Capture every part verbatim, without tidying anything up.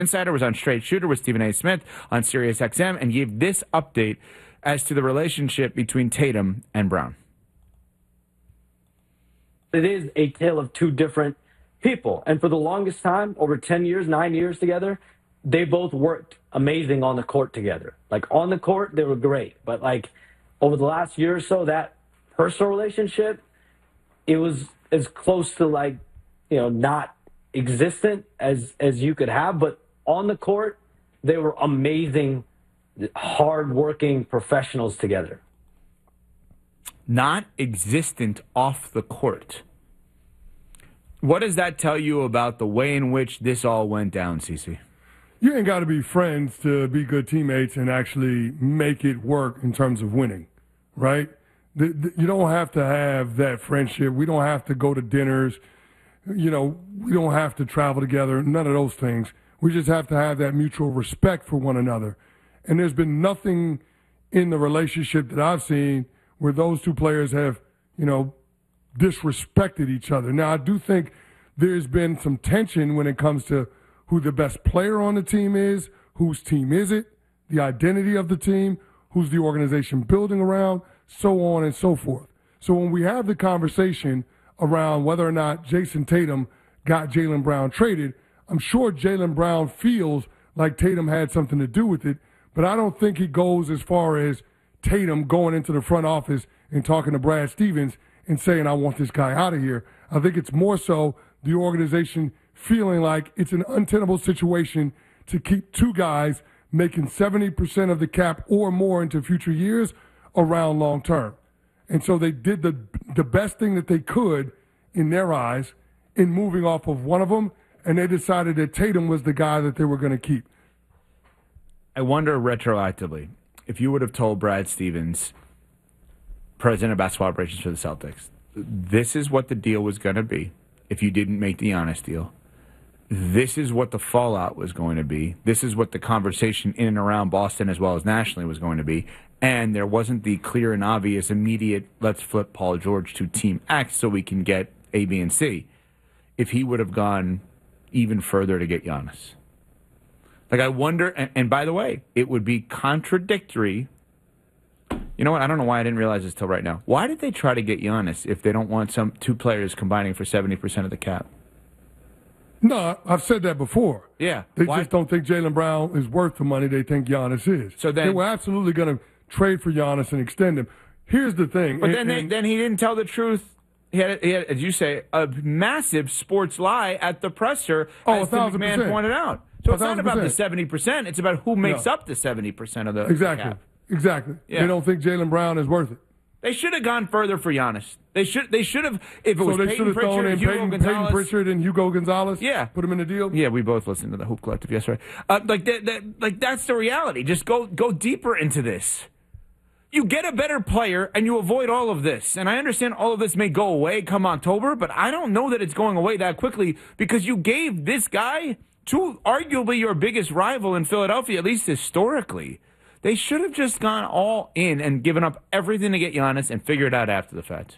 Insider was on Straight Shooter with Stephen A. Smith on Sirius X M and gave this update as to the relationship between Tatum and Brown. It is a tale of two different people. And for the longest time, over ten years, nine years together, they both worked amazing on the court together. Like, on the court, they were great. But, like, over the last year or so, that personal relationship, it was as close to, like, you know, not existent as, as you could have. But on the court, they were amazing, hard-working professionals together. Not existent off the court. What does that tell you about the way in which this all went down, Cece? You ain't got to be friends to be good teammates and actually make it work in terms of winning, right? The, the, you don't have to have that friendship. We don't have to go to dinners. You know, we don't have to travel together. None of those things. We just have to have that mutual respect for one another. And there's been nothing in the relationship that I've seen where those two players have, you know, disrespected each other. Now, I do think there's been some tension when it comes to who the best player on the team is, whose team is it, the identity of the team, who's the organization building around, so on and so forth. So when we have the conversation around whether or not Jason Tatum got Jaylen Brown traded, I'm sure Jaylen Brown feels like Tatum had something to do with it, but I don't think he goes as far as Tatum going into the front office and talking to Brad Stevens and saying, I want this guy out of here. I think it's more so the organization feeling like it's an untenable situation to keep two guys making seventy percent of the cap or more into future years around long term. And so they did the the best thing that they could in their eyes in moving off of one of them, and they decided that Tatum was the guy that they were going to keep. I wonder retroactively, if you would have told Brad Stevens, president of basketball operations for the Celtics, this is what the deal was going to be if you didn't make the Giannis deal. This is what the fallout was going to be. This is what the conversation in and around Boston as well as nationally was going to be. And there wasn't the clear and obvious immediate, let's flip Paul George to Team X so we can get A, B, and C. If he would have gone even further to get Giannis. Like, I wonder, and, and by the way, it would be contradictory. You know what? I don't know why I didn't realize this till right now. Why did they try to get Giannis if they don't want some two players combining for seventy percent of the cap? No, I've said that before. Yeah. They why? just don't think Jaylen Brown is worth the money they think Giannis is. So then, they were absolutely going to trade for Giannis and extend him. Here's the thing. But and, then, they, and, then he didn't tell the truth. He had, he had, as you say, a massive sports lie at the presser, oh, as Tim McMahon pointed out. So it's not about the seventy percent. It's about who makes no. up the seventy percent of the Exactly. cap. Exactly. Yeah. They don't think Jaylen Brown is worth it. They should have gone further for Giannis. They should. They should have. If it so was they Peyton should have Pritchard thrown in and Hugo Peyton, Gonzalez, Peyton Pritchard and Hugo Gonzalez. Yeah, put them in the deal. Yeah, we both listened to the Hoop Collective yesterday. Uh, like that, that. Like that's the reality. Just go. Go deeper into this. You get a better player, and you avoid all of this. And I understand all of this may go away come October, but I don't know that it's going away that quickly because you gave this guy to arguably your biggest rival in Philadelphia, at least historically. They should have just gone all in and given up everything to get Giannis and figure it out after the fact.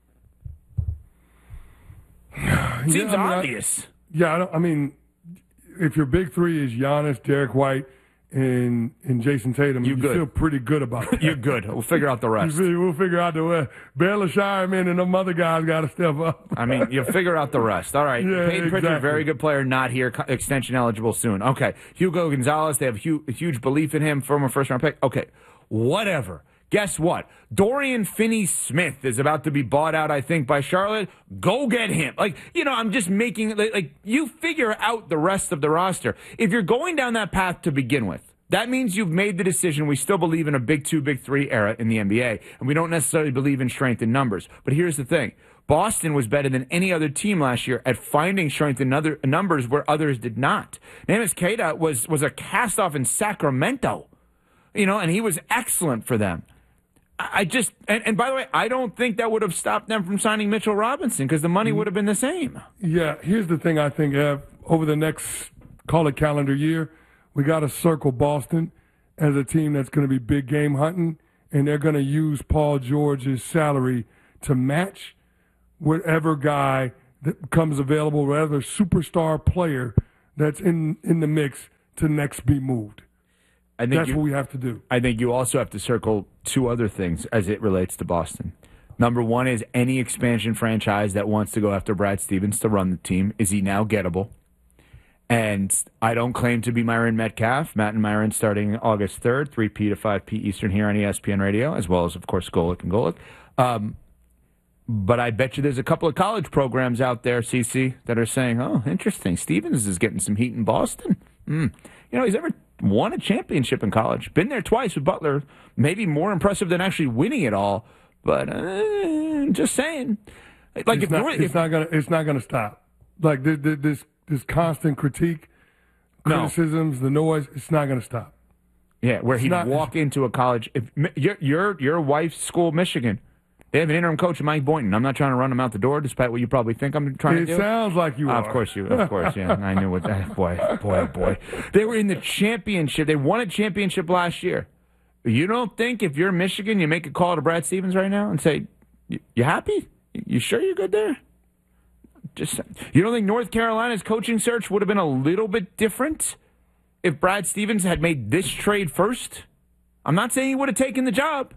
Seems yeah, I mean, obvious. I, yeah, I, don't, I mean, if your big three is Giannis, Derek White, and and Jason Tatum, you, you good. feel pretty good about it. You're good. We'll figure out the rest. We'll figure out the rest. Baylor Shireman and them other guys got to step up. I mean, you'll figure out the rest. All right. Yeah, Peyton exactly. Pritchard, very good player, not here. Extension eligible soon. Okay. Hugo Gonzalez, they have huge, huge belief in him, former first-round pick. Okay. Whatever. Guess what? Dorian Finney-Smith is about to be bought out, I think, by Charlotte. Go get him. Like, you know, I'm just making, like, like, you figure out the rest of the roster. If you're going down that path to begin with, that means you've made the decision. We still believe in a big two, big three era in the N B A, and we don't necessarily believe in strength in numbers. But here's the thing. Boston was better than any other team last year at finding strength in other numbers where others did not. Neemias Queta was, was a cast-off in Sacramento, you know, and he was excellent for them. I just, and, and by the way, I don't think that would have stopped them from signing Mitchell Robinson because the money would have been the same. Yeah, here's the thing I think, Ev, over the next, call it calendar year, we got to circle Boston as a team that's going to be big game hunting, and they're going to use Paul George's salary to match whatever guy that becomes available, whatever superstar player that's in, in the mix to next be moved. I think That's you, what we have to do. I think you also have to circle two other things as it relates to Boston. Number one is any expansion franchise that wants to go after Brad Stevens to run the team. Is he now gettable? And I don't claim to be Myron Metcalf. Matt and Myron starting August third, three p to five p Eastern here on E S P N Radio, as well as, of course, Golick and Golick. Um, but I bet you there's a couple of college programs out there, C C, that are saying, oh, interesting, Stevens is getting some heat in Boston. Mm. You know, he's ever won a championship in college. Been there twice with Butler. Maybe more impressive than actually winning it all. But uh, just saying, like it's if, not, if it's not gonna it's not gonna stop. Like this this, this constant critique, criticisms, no. the noise. It's not gonna stop. Yeah, where it's he'd not, walk into a college. If your your your wife's school, Michigan, they have an interim coach, Mike Boynton. I'm not trying to run him out the door, despite what you probably think I'm trying it to do. It sounds like you uh, are. Of course you. Of course, yeah. I knew what that. Boy, boy, boy. They were in the championship. They won a championship last year. You don't think if you're Michigan, you make a call to Brad Stevens right now and say, "You happy? You sure you're good there?" Just you don't think North Carolina's coaching search would have been a little bit different if Brad Stevens had made this trade first? I'm not saying he would have taken the job.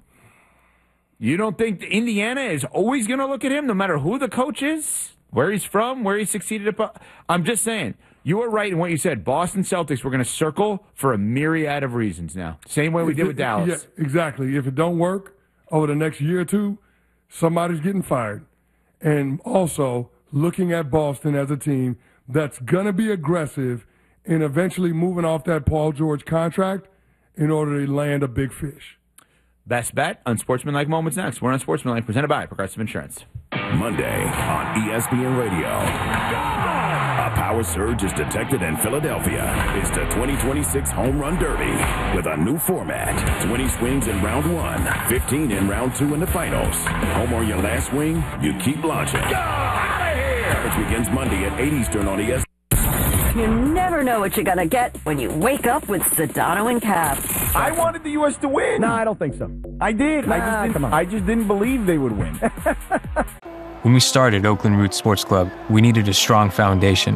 You don't think Indiana is always going to look at him, no matter who the coach is, where he's from, where he succeeded? I'm just saying. You were right in what you said. Boston Celtics were going to circle for a myriad of reasons now. Same way we did with Dallas. Yeah, exactly. If it don't work over the next year or two, somebody's getting fired. And also looking at Boston as a team that's going to be aggressive and eventually moving off that Paul George contract in order to land a big fish. Best bet, Unsportsmanlike Moments next. We're Unsportsmanlike, presented by Progressive Insurance. Monday on E S P N Radio. A power surge is detected in Philadelphia. It's the twenty twenty-six Home Run Derby with a new format. twenty swings in round one, fifteen in round two in the finals. Home or your last swing, you keep launching. Get out of here! Coverage begins Monday at eight Eastern on E S P N. You never know what you're going to get when you wake up with Sedano and Cap. I wanted the U S to win. No, I don't think so. I did. Nah, I, just didn't, come on. I just didn't believe they would win. When we started Oakland Roots Sports Club, we needed a strong foundation.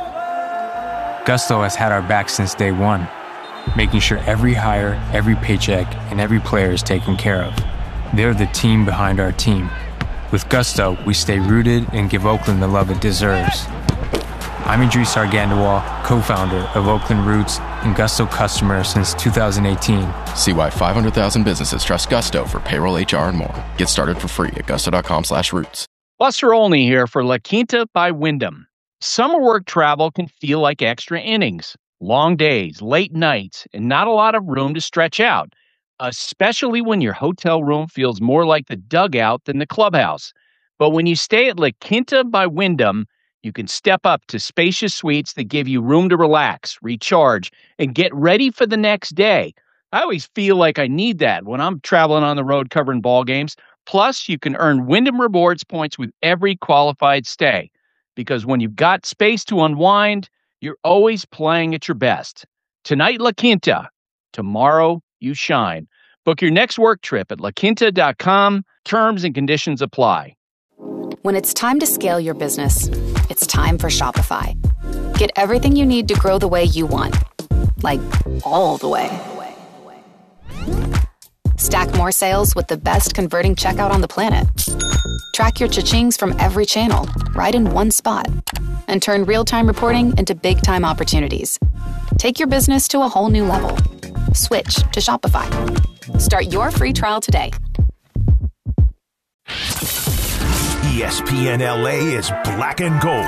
Gusto has had our back since day one, making sure every hire, every paycheck, and every player is taken care of. They're the team behind our team. With Gusto, we stay rooted and give Oakland the love it deserves. I'm Idris Argandawal, co-founder of Oakland Roots and Gusto customer since two thousand eighteen. See why five hundred thousand businesses trust Gusto for payroll, H R, and more. Get started for free at gusto.com slash roots. Buster Olney here for La Quinta by Wyndham. Summer work travel can feel like extra innings. Long days, late nights, and not a lot of room to stretch out, especially when your hotel room feels more like the dugout than the clubhouse. But when you stay at La Quinta by Wyndham, you can step up to spacious suites that give you room to relax, recharge, and get ready for the next day. I always feel like I need that when I'm traveling on the road covering ball games. Plus, you can earn Wyndham Rewards points with every qualified stay. Because when you've got space to unwind, you're always playing at your best. Tonight, La Quinta. Tomorrow, you shine. Book your next work trip at la quinta dot com. Terms and conditions apply. When it's time to scale your business, it's time for Shopify. Get everything you need to grow the way you want. Like, all the way. Stack more sales with the best converting checkout on the planet. Track your cha-chings from every channel, right in one spot. And turn real-time reporting into big-time opportunities. Take your business to a whole new level. Switch to Shopify. Start your free trial today. E S P N L A is black and gold.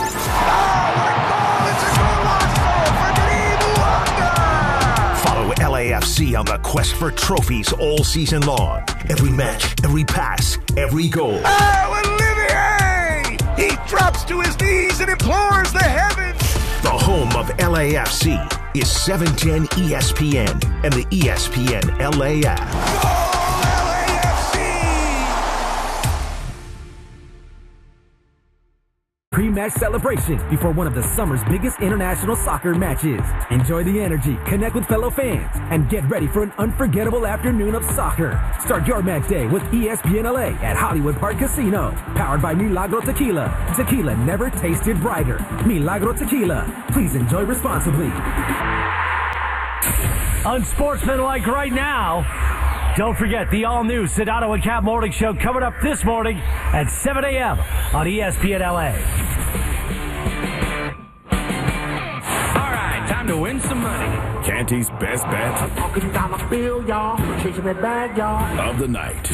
Follow L A F C on the quest for trophies all season long. Every match, every pass, every goal. Oh, Olivier! He drops to his knees and implores the heavens. The home of L A F C is seven ten E S P N and the E S P N L A app. pre-match celebration before one of the summer's biggest international soccer matches. Enjoy the energy, connect with fellow fans, and get ready for an unforgettable afternoon of soccer. Start your match day with E S P N L A at Hollywood Park Casino. Powered by Milagro Tequila. Tequila never tasted brighter. Milagro Tequila. Please enjoy responsibly. Unsportsmanlike right now. Don't forget the all-new Sedano and Cap Morning Show coming up this morning at seven a.m. on E S P N L A. All right, time to win some money. Canty's best bet Talking dollar bill, y'all. Chasing that bag, y'all. of the night.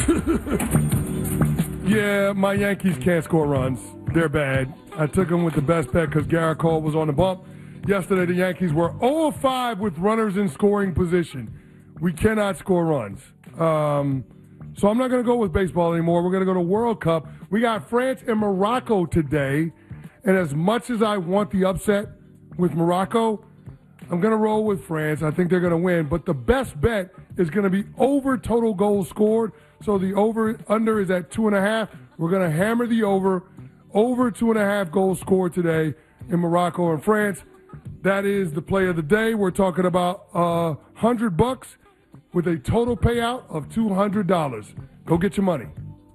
Yeah, my Yankees can't score runs. They're bad. I took them with the best bet because Garrett Cole was on the bump. Yesterday, the Yankees were oh of five with runners in scoring position. We cannot score runs. Um, so I'm not going to go with baseball anymore. We're going to go to World Cup. We got France and Morocco today. And as much as I want the upset with Morocco, I'm going to roll with France. I think they're going to win. But the best bet is going to be over total goals scored. So the over-under is at two and a half. We're going to hammer the over. Over two and a half goals scored today in Morocco and France. That is the play of the day. We're talking about uh, one hundred bucks with a total payout of two hundred dollars. Go get your money.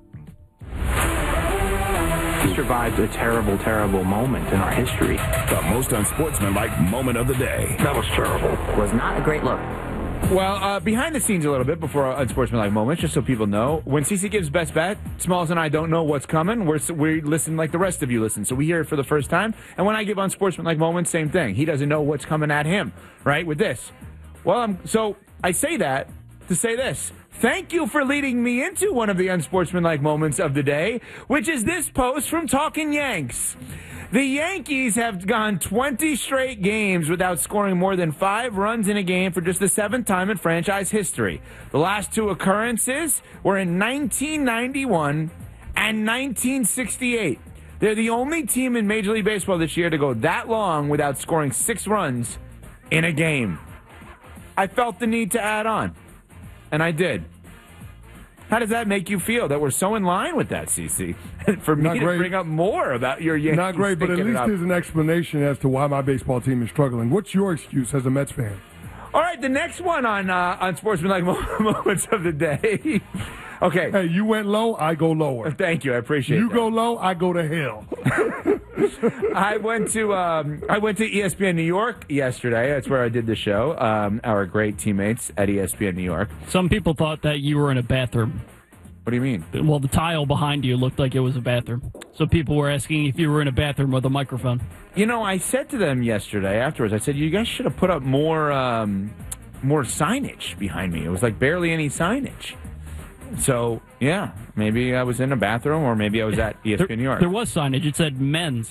He survived a terrible, terrible moment in our history. The most unsportsmanlike moment of the day. That was terrible. Was not a great look. Well, uh, behind the scenes a little bit before our unsportsmanlike moments, just so people know, when Cece gives best bet, Smalls and I don't know what's coming. We're, we listen like the rest of you listen, so we hear it for the first time. And when I give unsportsmanlike moments, same thing. He doesn't know what's coming at him, right, with this. Well, I'm, so I say that to say this. Thank you for leading me into one of the unsportsmanlike moments of the day, which is this post from Talkin' Yanks. The Yankees have gone twenty straight games without scoring more than five runs in a game for just the seventh time in franchise history. The last two occurrences were in nineteen ninety-one and nineteen sixty-eight. They're the only team in Major League Baseball this year to go that long without scoring six runs in a game. I felt the need to add on, and I did. How does that make you feel that we're so in line with that, Cece? For me Not to great. bring up more about your Yankees. Not great, but at sticking it least up. there's an explanation as to why my baseball team is struggling. What's your excuse as a Mets fan? All right, the next one on uh, on Sportsmanlike Moments of the Day. Okay. Hey, you went low, I go lower. Thank you, I appreciate it. You that. go low, I go to hell. I went to um, I went to E S P N New York yesterday. That's where I did the show. Um, our great teammates at E S P N New York. Some people thought that you were in a bathroom. What do you mean? Well, the tile behind you looked like it was a bathroom. So people were asking if you were in a bathroom with a microphone. You know, I said to them yesterday afterwards, I said, you guys should have put up more um, more signage behind me. It was like barely any signage. So, yeah, maybe I was in a bathroom or maybe I was at E S P N there, New York. There was signage. It said men's.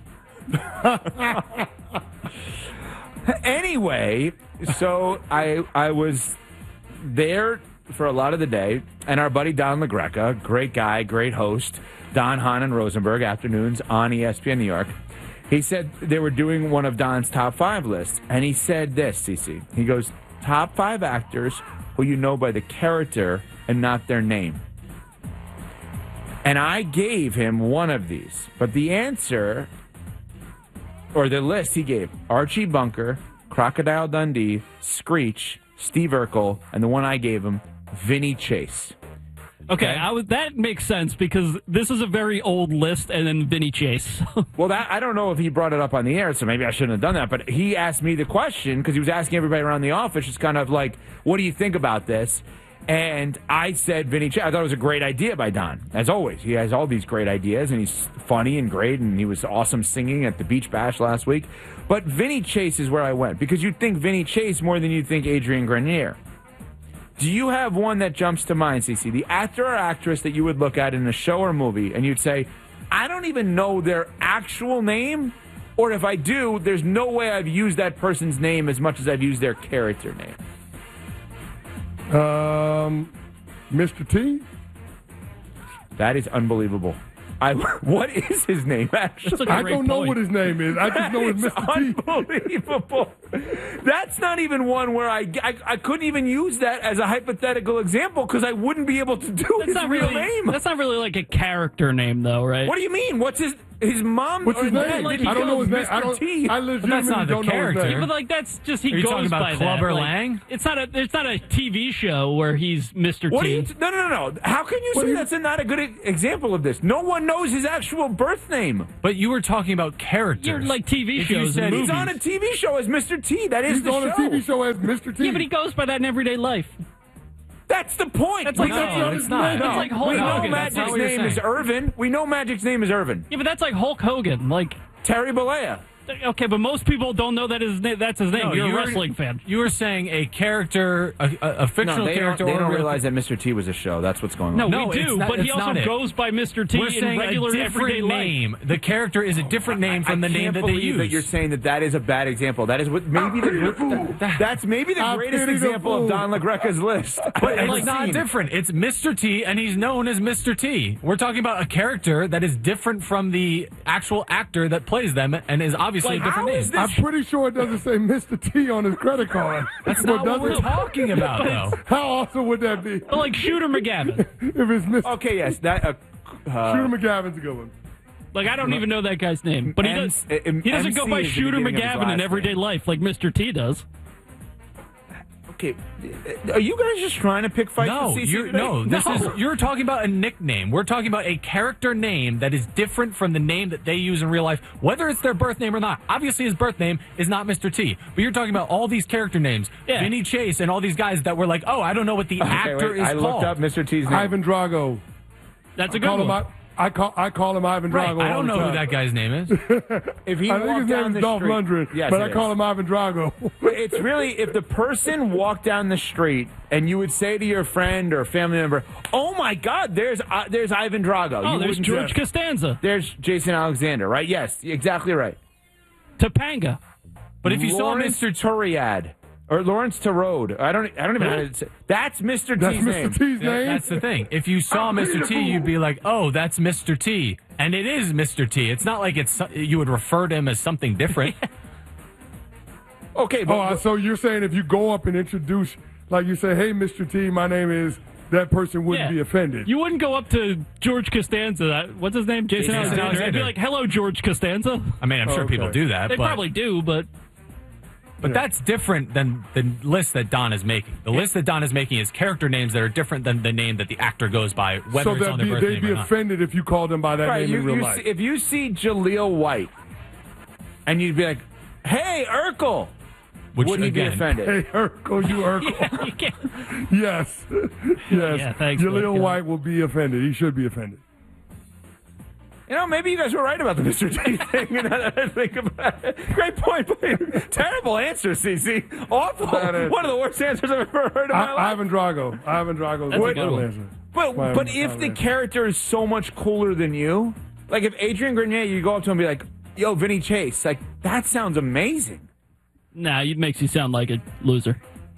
Anyway, so I I was there for a lot of the day, and our buddy Don LaGreca, great guy, great host, Don, Hahn, and Rosenberg, afternoons on E S P N New York. He said they were doing one of Don's top five lists, and he said this, Cece. He goes, top five actors who you know by the character and not their name. And I gave him one of these, but the answer, or the list he gave, Archie Bunker, Crocodile Dundee, Screech, Steve Urkel, and the one I gave him, Vinny Chase. Okay, I was, that makes sense because this is a very old list, and then Vinny Chase. Well, that I don't know if he brought it up on the air, so maybe I shouldn't have done that. But he asked me the question because he was asking everybody around the office, just kind of like, what do you think about this? And I said Vinny Chase. I thought it was a great idea by Don, as always. He has all these great ideas, and he's funny and great, and he was awesome singing at the Beach Bash last week. But Vinny Chase is where I went, because you'd think Vinny Chase more than you'd think Adrian Grenier. Do you have one that jumps to mind, Cece? The actor or actress that you would look at in a show or movie, and you'd say, I don't even know their actual name, or if I do, there's no way I've used that person's name as much as I've used their character name. Um, Mister T? That is unbelievable. I, what is his name, actually? I don't know what his name is. I just know it's Mister T. Unbelievable. That's not even one where I, I, I couldn't even use that as a hypothetical example because I wouldn't be able to do That's his not real really, name. That's not really like a character name, though, right? What do you mean? What's his... his mom. What's his or- name? like, he I don't know goes his name. I Mister don't. T. I legitimately not the don't know character. his Yeah, name. but like that's just he Are you goes talking about by Clubber that. Like, Lang? It's not a. It's not a T V show where he's Mister What T. are you t- no, no, no, no. How can you What say are you- that's a, not a good e- example of this? No one knows his actual birth name. But you were talking about characters. You're like T V If you shows said and He's movies. on a T V show as Mister T. That is He's the on show. a T V show as Mister T. Yeah, but he goes by that in everyday life. That's the point. That's We like know- no, it's not. That's like Hulk we know Hogan. That's not Magic's what you're name is saying. Irvin. We know Magic's name is Irvin. Yeah, but that's like Hulk Hogan. Like, Terry Bollea. okay, but most people don't know that his na- that's his name. No, You're you a were- wrestling fan. You were saying a character, a, a, a fictional No, they don't, character. they or don't real- realize that Mister T was a show. That's what's going on. No, No, we it's do, not- but he it's also not it. goes by Mister T We're in saying regular a everyday different name. life. The character is a different name from the I name can't that they believe use. that you're saying that that is a bad example. That is what maybe the, that- that's maybe the I greatest pity the example fool. of Don LaGreca's list. But I've it's not seen. different. It's Mister T, and he's known as Mister T. We're talking about a character that is different from the actual actor that plays them, and is obviously Like, a different how name. is this- I'm pretty sure it doesn't say Mister T on his credit card. That's But not what does we're it? talking about, though. How awesome would that be? But like Shooter McGavin. If it's Mister Okay, yes, that. Uh, uh, Shooter McGavin's a good one. Like I don't even know that guy's name, but he M- does. M- He doesn't go MC by is the Shooter beginning of his McGavin in last everyday name. life like Mister T does. Okay, are you guys just trying to pick fights? No, with C C you're today? no. This is you're talking about a nickname. We're talking about a character name that is different from the name that they use in real life, whether it's their birth name or not. Obviously, his birth name is not Mister T. But you're talking about all these character names, Yeah. Vinny Chase, and all these guys that were like, oh, I don't know what the Okay, actor wait, is I called. looked up Mister T's name. Ivan Drago. That's a I good call him. one. I, I call. I call him Ivan Right, Drago. I all don't the know who time. that guy's name is. If he I think walked his down name the is Dolph street, Lundgren, yes, but it I is. call him Ivan Drago. But it's really if the person walked down the street and you would say to your friend or family member, "Oh my God, there's uh, there's Ivan Drago." Oh, you there's wouldn't George say- Costanza. There's Jason Alexander, right? Yes, exactly right. Topanga. But if you saw Lawrence Mister Turiad or Lawrence Tarode, I don't I don't even know how to say. That's Mister That's T's Mister name. T's That- name. That's the thing. If you saw Mister T, you'd be like, "Oh, that's Mister T," and it is Mister T. It's not like it's you would refer to him as something different. Okay, but Oh, uh, so you're saying if you go up and introduce, like you say, "Hey, Mister T, my name is," that person wouldn't Yeah. be offended. You wouldn't go up to George Costanza. uh, What's his name? Jason, Jason Alexander. And Alexander. be like, "Hello, George Costanza." I mean, I'm Oh, sure people okay. do that, They but probably do, but but that's different than the list that Don is making. The list that Don is making is character names that are different than the name that the actor goes by, whether so it's on that their be, birth they'd name be or not. offended if you called them by that right, name you, in real you life. see, if you see Jaleel White and you'd be like, "Hey, Urkel," Which, would he again, be offended? Hey, Urkel, you Urkel. you can't. Yes. Yes. Yeah, thanks, Jaleel Luke. White will be offended. He should be offended. You know, maybe you guys were right about the Mister T thing. You know, that I think about it. Great point. But terrible answer, C C. Awful. That is- One of the worst answers I've ever heard in my I, life. Ivan Drago. Ivan Drago is That's a the good one. answer. But Why but am- if why the am I- character is so much cooler than you, like if Adrian Grenier, you go up to him and be like, "Yo, Vinny Chase," like that sounds amazing. Nah, it makes you sound like a loser.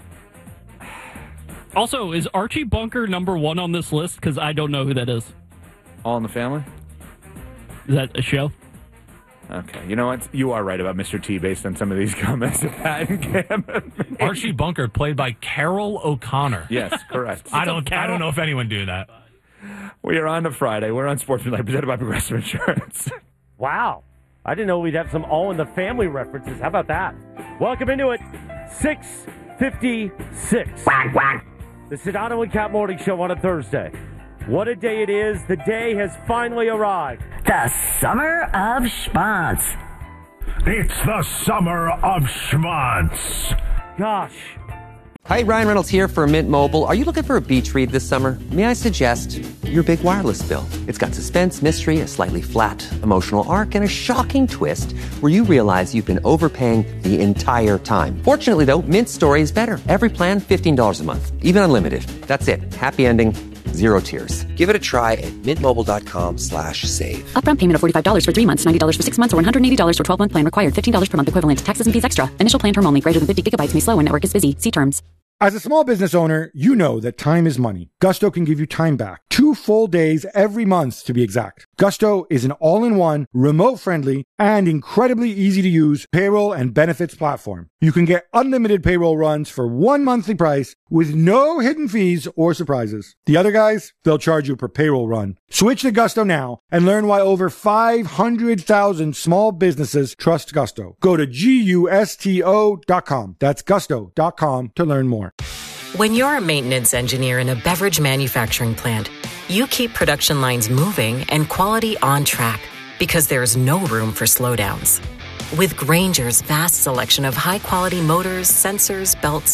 Also, is Archie Bunker number one on this list? Because I don't know who that is. All in the Family. Is that a show? Okay, you know what? You are right about Mister T based on some of these comments that Pat and Cam. Archie Bunker, played by Carol O'Connor. Yes, correct. I don't. I don't know if anyone do that. We are on to Friday. We're on Sportsmanlike, presented by Progressive Insurance. Wow. I didn't know we'd have some All in the Family references. How about that? Welcome into it. six fifty-six. Quack, quack. The Sedano and Cat Morning Show on a Thursday. What a day it is. The day has finally arrived. The Summer of Schmonz. It's the summer of schmonz. Gosh. Hi, Ryan Reynolds here for Mint Mobile. Are you looking for a beach read this summer? May I suggest your big wireless bill? It's got suspense, mystery, a slightly flat, emotional arc, and a shocking twist where you realize you've been overpaying the entire time. Fortunately, though, Mint's story is better. Every plan, fifteen dollars a month. Even unlimited. That's it. Happy ending. Zero tears. Give it a try at mintmobile.com slash save. Upfront payment of forty-five dollars for three months, ninety dollars for six months, or one hundred eighty dollars for twelve-month plan required. fifteen dollars per month equivalent. Taxes and fees extra. Initial plan term only. Greater than fifty gigabytes may slow when network is busy. See terms. As a small business owner, you know that time is money. Gusto can give you time back. Two full days every month, to be exact. Gusto is an all-in-one, remote-friendly, and incredibly easy-to-use payroll and benefits platform. You can get unlimited payroll runs for one monthly price with no hidden fees or surprises. The other guys, they'll charge you per payroll run. Switch to Gusto now and learn why over five hundred thousand small businesses trust Gusto. Go to gusto dot com. That's gusto dot com to learn more. When you're a maintenance engineer in a beverage manufacturing plant, you keep production lines moving and quality on track because there's no room for slowdowns. With Grainger's vast selection of high-quality motors, sensors, belts,